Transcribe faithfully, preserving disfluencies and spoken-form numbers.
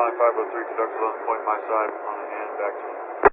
five oh three, conduct eleven point my side, on a hand, back to